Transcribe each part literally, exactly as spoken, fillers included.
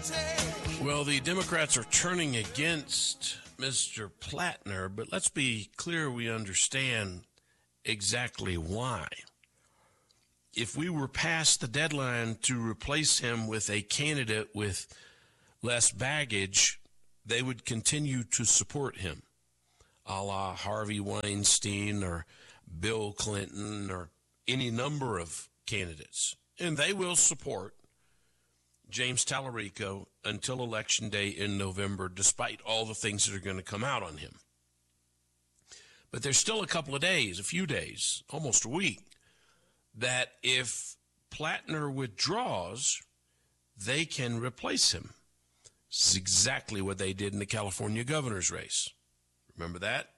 Well, the Democrats are turning against Mister Plattner, but let's be clear we understand exactly why. If we were past the deadline to replace him with a candidate with less baggage, they would continue to support him, a la Harvey Weinstein or Bill Clinton or any number of candidates. And they will support James Tallarico until Election Day in November, despite all the things that are going to come out on him. But there's still a couple of days, a few days, almost a week, that if Plattner withdraws, they can replace him. This is exactly what they did in the California governor's race. Remember that?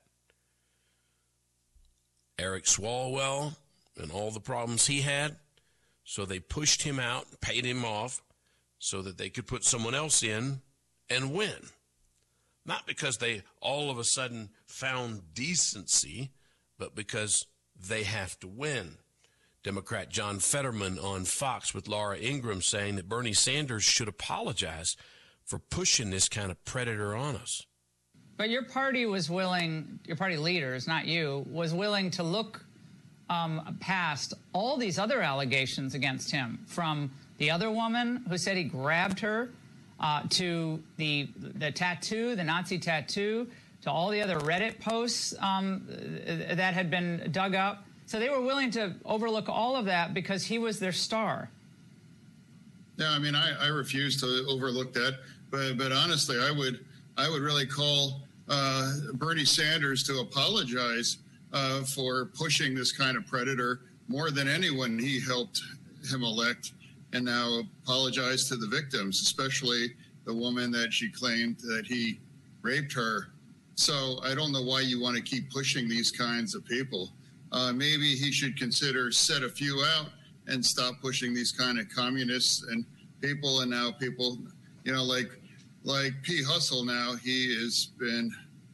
Eric Swalwell and all the problems he had. So they pushed him out, paid him off, so that they could put someone else in and win. Not because they all of a sudden found decency, but because they have to win. Democrat John Fetterman on Fox with Laura Ingraham saying that Bernie Sanders should apologize for pushing this kind of predator on us. But your party was willing, your party leaders, not you, was willing to look um, past all these other allegations against him, from the other woman who said he grabbed her, uh, to the the tattoo, the Nazi tattoo, to all the other Reddit posts um, that had been dug up. So they were willing to overlook all of that because he was their star. Yeah, I mean, I, I refuse to overlook that. But but honestly, I would I would really call uh, Bernie Sanders to apologize uh, for pushing this kind of predator more than anyone he helped him elect, and now apologize to the victims, especially the woman that she claimed that he raped her. So I don't know why you want to keep pushing these kinds of people. Uh, maybe he should consider set a few out and stop pushing these kind of communists and people. And now people, you know, like like P. Hustle now, he has been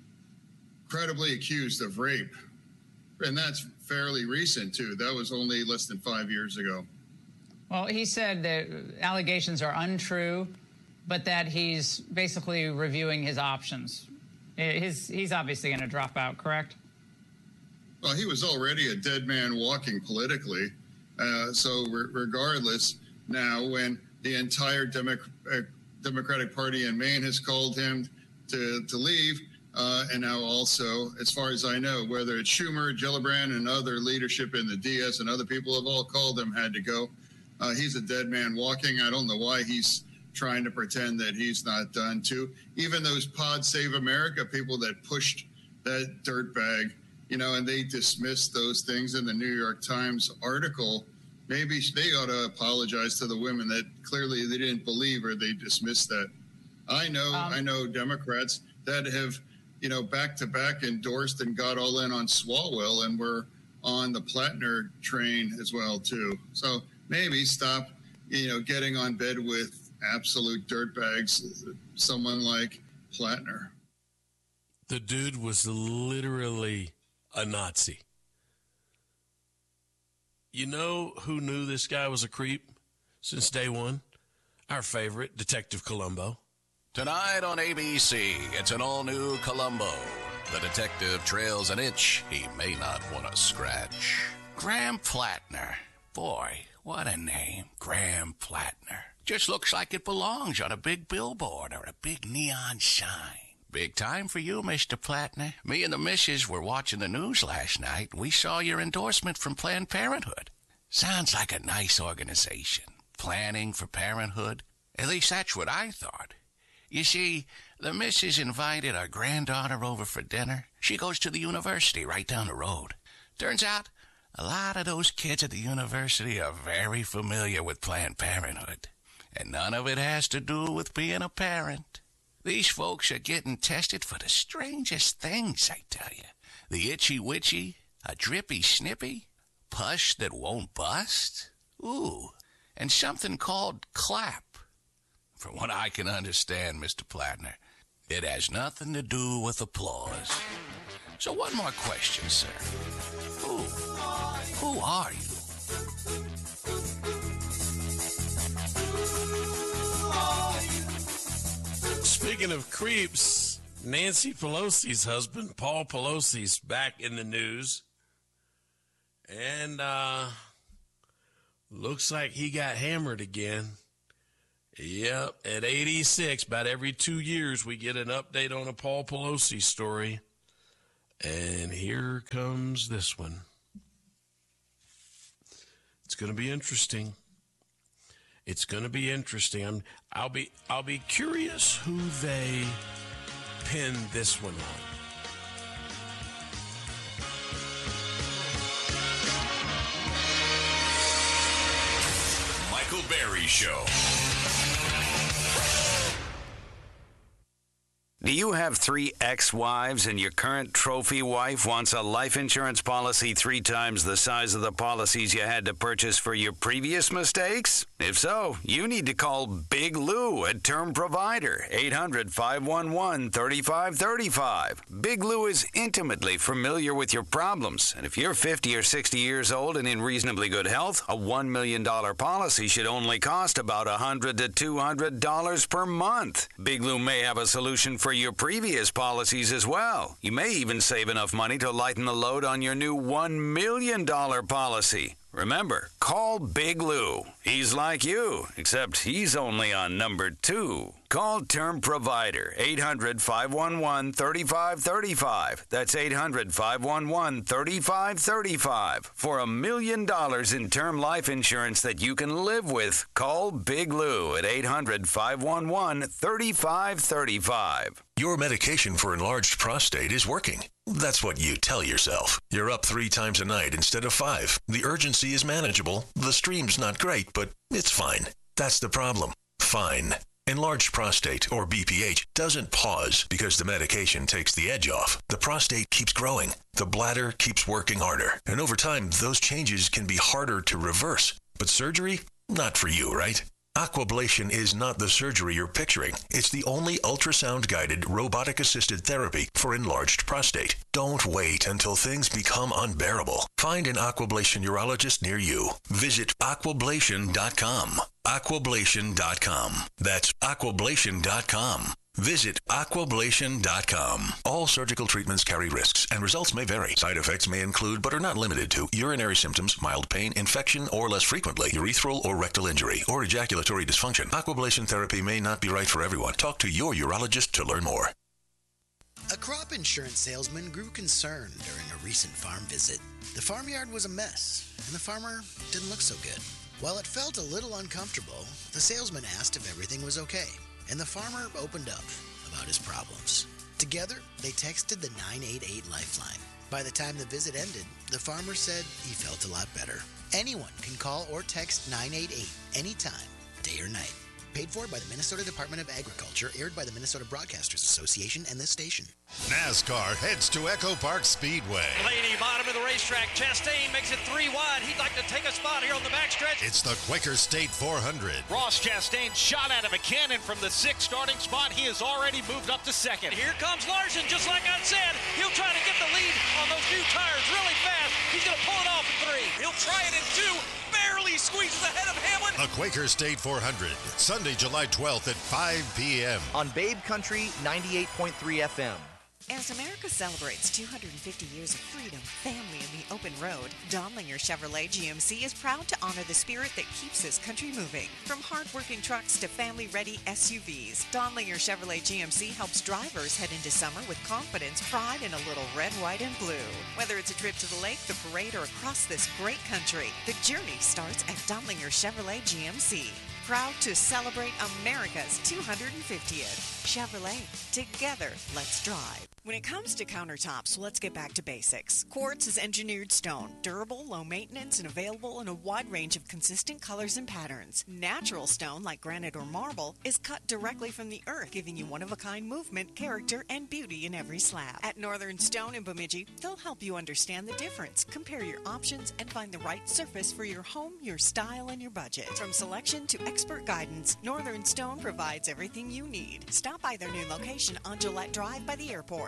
credibly accused of rape. And that's fairly recent, too. That was only less than five years ago. Well, he said that allegations are untrue, but that he's basically reviewing his options. His, he's obviously going to drop out, correct? Well, he was already a dead man walking politically. Uh, so re- regardless, now when the entire Demo- uh, Democratic Party in Maine has called him to, to leave, uh, and now also, as far as I know, whether it's Schumer, Gillibrand, and other leadership in the D S and other people have all called him, had to go. Uh, he's a dead man walking. I don't know why he's trying to pretend that he's not done too. Even those Pod Save America people that pushed that dirtbag, you know, and they dismissed those things in the New York Times article. Maybe they ought to apologize to the women that clearly they didn't believe or they dismissed that. I know, um, I know Democrats that have, you know, back to back endorsed and got all in on Swalwell and were on the Plattner train as well too. So maybe stop, you know, getting on bed with absolute dirtbags, someone like Plattner. The dude was literally a Nazi. You know who knew this guy was a creep since day one? Our favorite, Detective Columbo. Tonight on A B C, it's an all-new Columbo. The detective trails an itch he may not want to scratch. Graham Plattner. Boy, what a name, Graham Plattner. Just looks like it belongs on a big billboard or a big neon sign. Big time for you, Mister Plattner. Me and the missus were watching the news last night, and we saw your endorsement from Planned Parenthood. Sounds like a nice organization. Planning for Parenthood. At least that's what I thought. You see, the missus invited our granddaughter over for dinner. She goes to the university right down the road. Turns out, a lot of those kids at the university are very familiar with Planned Parenthood. And none of it has to do with being a parent. These folks are getting tested for the strangest things, I tell you. The itchy witchy, a drippy snippy, push that won't bust, ooh, and something called clap. From what I can understand, Mister Plattner, it has nothing to do with applause. So one more question, sir. Who, who are you? Who are you? Speaking of creeps, Nancy Pelosi's husband, Paul Pelosi's back in the news. And uh, looks like he got hammered again. Yep, at eighty-six, about every two years, we get an update on a Paul Pelosi story. And here comes this one. It's going to be interesting. It's going to be interesting. I'm, I'll be, I'll be curious who they pin this one on. Michael Berry Show. Do you have three ex-wives and your current trophy wife wants a life insurance policy three times the size of the policies you had to purchase for your previous mistakes? If so, you need to call Big Lou at Term Provider, eight hundred, five one one, three five three five. Big Lou is intimately familiar with your problems, and if you're fifty or sixty years old and in reasonably good health, a one million dollars policy should only cost about one hundred to two hundred dollars per month. Big Lou may have a solution for your previous policies as well. You may even save enough money to lighten the load on your new one million dollars policy. Remember, call Big Lou. He's like you, except he's only on number two. Call Term Provider, eight hundred, five one one, three five three five. That's eight hundred, five one one, three five three five. For a million dollars in term life insurance that you can live with, call Big Lou at eight hundred, five one one, three five three five. Your medication for enlarged prostate is working. That's what you tell yourself. You're up three times a night instead of five. The urgency is manageable. The stream's not great, but it's fine. That's the problem. Fine. Enlarged prostate, or B P H, doesn't pause because the medication takes the edge off. The prostate keeps growing. The bladder keeps working harder. And over time, those changes can be harder to reverse. But surgery? Not for you, right? Aquablation is not the surgery you're picturing. It's the only ultrasound-guided, robotic-assisted therapy for enlarged prostate. Don't wait until things become unbearable. Find an Aquablation urologist near you. Visit aquablation dot com. aquablation dot com. That's aquablation dot com. Visit aquablation dot com. All surgical treatments carry risks, and results may vary. Side effects may include, but are not limited to, urinary symptoms, mild pain, infection, or less frequently, urethral or rectal injury, or ejaculatory dysfunction. Aquablation therapy may not be right for everyone. Talk to your urologist to learn more. A crop insurance salesman grew concerned during a recent farm visit. The farmyard was a mess, and the farmer didn't look so good. While it felt a little uncomfortable, the salesman asked if everything was okay, and the farmer opened up about his problems. Together, they texted the nine eight eight Lifeline. By the time the visit ended, the farmer said he felt a lot better. Anyone can call or text nine eight eight anytime, day or night. Paid for by the Minnesota Department of Agriculture, aired by the Minnesota Broadcasters Association and this station. NASCAR heads to Echo Park Speedway. Blaney, bottom of the racetrack. Chastain makes it three wide. He'd like to take a spot here on the backstretch. It's the Quaker State four hundred. Ross Chastain shot out of a cannon from the sixth starting spot. He has already moved up to second. Here comes Larson, just like I said. He'll try to get the lead on those new tires really fast. He's going to pull it off in three. He'll try it in two. Barely squeezes ahead of Hamlin. The Quaker State four hundred, Sunday, July twelfth at five p.m. on Babe Country ninety-eight point three F M. As America celebrates two hundred fifty years of freedom, family, and the open road, Donlinger Chevrolet G M C is proud to honor the spirit that keeps this country moving. From hard-working trucks to family-ready S U Vs, Donlinger Chevrolet G M C helps drivers head into summer with confidence, pride, and a little red, white, and blue. Whether it's a trip to the lake, the parade, or across this great country, the journey starts at Donlinger Chevrolet G M C. Proud to celebrate America's two hundred fiftieth. Chevrolet, together, let's drive. When it comes to countertops, let's get back to basics. Quartz is engineered stone, durable, low maintenance, and available in a wide range of consistent colors and patterns. Natural stone, like granite or marble, is cut directly from the earth, giving you one-of-a-kind movement, character, and beauty in every slab. At Northern Stone in Bemidji, they'll help you understand the difference, compare your options, and find the right surface for your home, your style, and your budget. From selection to expert guidance, Northern Stone provides everything you need. Stop by their new location on Gillette Drive by the airport.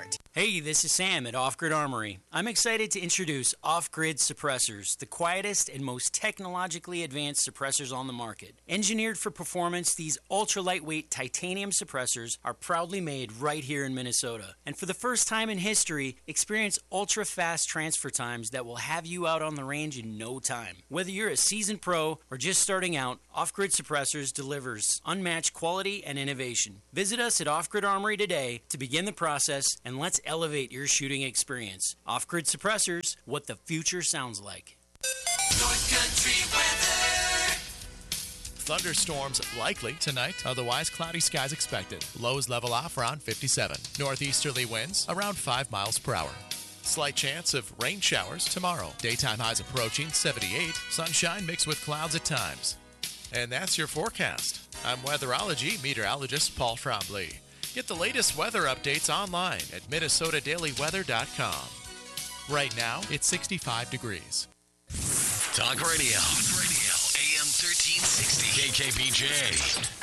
start. Hey, this is Sam at Off Grid Armory. I'm excited to introduce Off Grid Suppressors, the quietest and most technologically advanced suppressors on the market. Engineered for performance, these ultra-lightweight titanium suppressors are proudly made right here in Minnesota. And for the first time in history, experience ultra-fast transfer times that will have you out on the range in no time. Whether you're a seasoned pro or just starting out, Off Grid Suppressors delivers unmatched quality and innovation. Visit us at Off Grid Armory today to begin the process, and let's elevate your shooting experience. Off Grid Suppressors, what the future sounds like. North Country weather. Thunderstorms likely tonight, otherwise cloudy skies expected. Lows level off around fifty-seven. Northeasterly winds around five miles per hour. Slight chance of rain showers tomorrow. Daytime highs approaching seventy-eight. Sunshine mixed with clouds at times. And that's your forecast. I'm weatherology meteorologist Paul Trombley. Get the latest weather updates online at minnesota daily weather dot com. Right now, it's sixty-five degrees. Talk Radio. Talk Radio. A M thirteen sixty. K K B J.